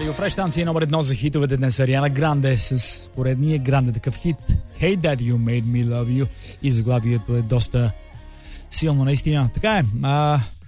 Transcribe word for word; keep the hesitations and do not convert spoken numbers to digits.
радио. Фреш станция номер едно за хитовете днес. Ариана Гранде с поредния Гранде такъв хит. Hey Dad, You Made Me Love You. И заглавието е доста силно, наистина. Така е. А,